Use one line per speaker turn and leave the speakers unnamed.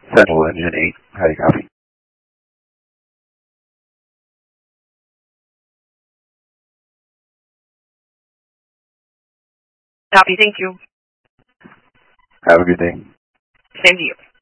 Central Engine 8. How do you copy?
Copy, thank you.
Have a good day.
Same to you.